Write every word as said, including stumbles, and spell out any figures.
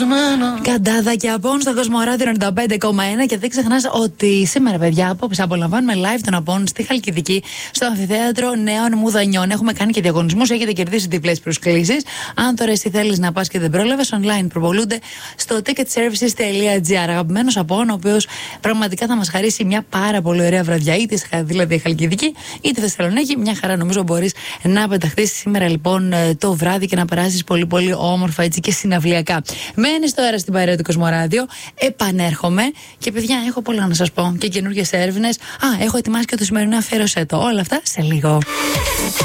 Καντάδα και Απόν στο Κοσμοράδιο ενενήντα πέντε κόμμα ένα. Και δεν ξεχνάς ότι σήμερα, παιδιά, απόψε απολαμβάνουμε live τον Απόν στη Χαλκιδική, στο Αμφιθέατρο Νέων Μουδανιών. Έχουμε κάνει και διαγωνισμούς, έχετε κερδίσει διπλές προσκλήσεις. Αν τώρα εσύ θέλεις να πας και δεν πρόλαβες, online προβολούνται στο ticketservices τελεία gr. Αγαπημένος Απόν, ο οποίος πραγματικά θα μας χαρίσει μια πάρα πολύ ωραία βραδιά, είτε δηλαδή Χαλκιδική είτε Θεσσαλονίκη. Μια χαρά, νομίζω μπορείς να πεταχτείς σήμερα λοιπόν το βράδυ και να περάσεις πολύ πολύ όμορφα έτσι και συναυλιακά. Μένεις τώρα στην παρέα του Κοσμοράδιο. Επανέρχομαι και παιδιά, έχω πολλά να σας πω και καινούργιες έρευνες. Α, έχω ετοιμάσει και το σημερινό αφιέρωσέ το. Όλα αυτά σε λίγο.